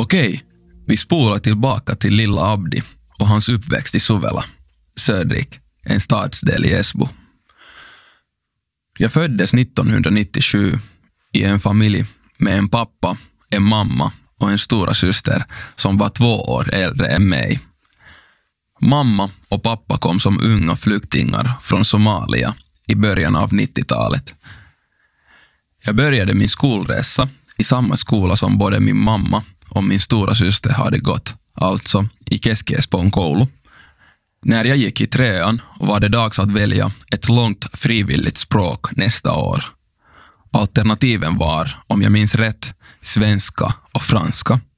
Okej, vi spolar tillbaka till lilla Abdi och hans uppväxt i Suvela, Södrik, en stadsdel i Esbo. Jag föddes 1997 i en familj med en pappa, en mamma och en stora syster som var 2 år äldre än mig. Mamma och pappa kom som unga flyktingar från Somalia i början av 90-talet. Jag började min skolresa i samma skola som både min mamma och min stora syster hade gått, alltså i Keski-Espoon koulu. När jag gick i 3:an var det dags att välja ett långt frivilligt språk nästa år. Alternativen var, om jag minns rätt, svenska och franska.